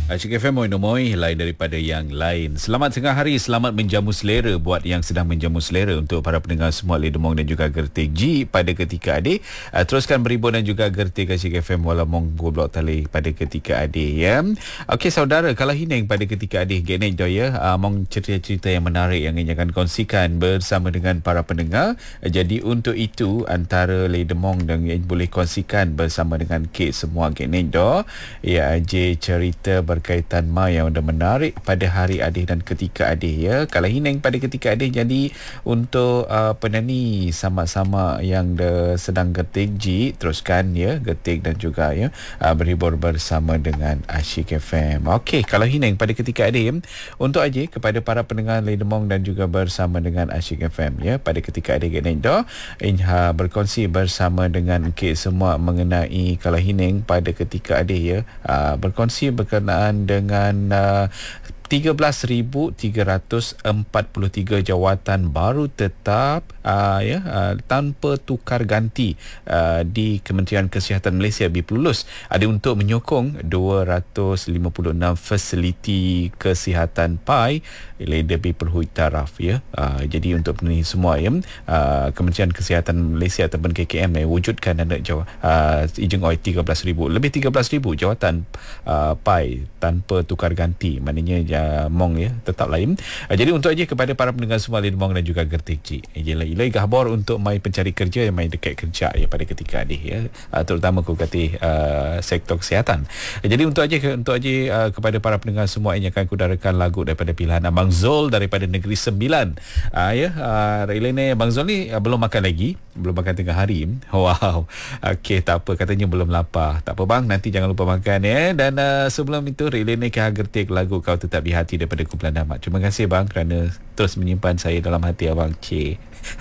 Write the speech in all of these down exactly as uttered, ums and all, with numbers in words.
Asyik F M Moy lain daripada yang lain. Selamat tengah hari, selamat menjamu selera buat yang sedang menjamu selera. Untuk para pendengar semua Lee Demong dan juga Gertik G pada ketika adik. Uh, teruskan berhibur dan juga Gertik Asyik F M wala mong goblok tali pada ketika adik ya. Okey saudara, kalau hineng pada ketika adik genek do ya, uh, mong cerita-cerita yang menarik yang ingin akan kongsikan bersama dengan para pendengar. Uh, jadi untuk itu antara Lee Demong dan yang boleh kongsikan bersama dengan Kate semua genek do ya je cerita berkaitan mai yang dah menarik pada hari adih dan ketika adih ya. Kalau hineng pada ketika adih, jadi untuk uh, penani sama-sama yang dah sedang getik G, teruskan ya getik dan juga ya uh, berhibur bersama dengan Asyik F M. Okey, kalau hineng pada ketika adih untuk aja kepada para pendengar Lee Demong dan juga bersama dengan Asyik F M ya pada ketika adih geneng do inha berkongsi bersama dengan Kate semua mengenai kalau hineng pada ketika adih ya uh, berkongsi berkenaan dengan uh, tiga belas ribu tiga ratus empat puluh tiga jawatan baru tetap uh, ya uh, tanpa tukar ganti uh, di Kementerian Kesihatan Malaysia B P L U S ada untuk menyokong dua ratus lima puluh enam fasiliti kesihatan P A I Leda B P L H U Taraf ya. Uh, jadi untuk ini semua ya uh, Kementerian Kesihatan Malaysia ataupun K K M eh, wujudkan ada jaw uh, ijeng oi tiga belas ribu lebih tiga belas ribu jawatan uh, P A I tanpa tukar ganti, maknanya Uh, mong ya tetap lain. Uh, jadi untuk aja kepada para pendengar semua Lee Demong dan juga Gertik G. Ilai gahbor untuk mai pencari kerja yang mai dekat kerja ya pada ketika adih ya. Uh, terutama ku kata uh, sektor kesihatan. Uh, jadi untuk aja untuk aja uh, kepada para pendengar semua yang akan kudarakan lagu daripada pilihan Abang Zul daripada Negeri Sembilan. Uh, ya uh, ini Abang Zul ni uh, belum makan lagi, belum makan tengah hari. Wow. Okey, tak apa, katanya belum lapar. Tak apa bang, nanti jangan lupa makan ya. Dan uh, sebelum itu Relene Kah Gertik lagu Kau Tetap Di Hati daripada kumpulan Damat. Terima kasih bang kerana terus menyimpan saya dalam hati abang. Cik.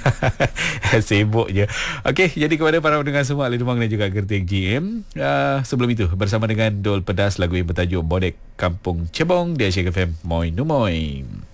Sibuk je. Okey, jadi kepada para pendengar semua Lee Demong dan juga Gertik G M, uh, sebelum itu bersama dengan Dol Pedas lagu yang bertajuk Bodek Kampung Cebong di Asyik F M Moy Numoy.